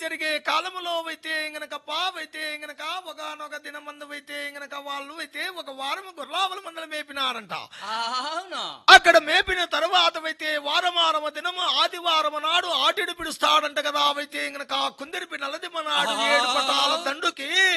జరిగే కాలములో అయితే గనక పావైతే గనక ఒకనొక దినమందు అయితే గనక వాళ్ళు అయితే ఒక వారము గుర్రావుల మందలు మేపినారంట. అవును. అక్కడ మేపిన తర్వాత అయితే వారమారమ దినము ఆదివారం నాడు ఆటిడు పిడుస్తాడంట కదా. అయితే గనక కుందరిపి నల్లదిమ నాడు 7 పటాల దండుకి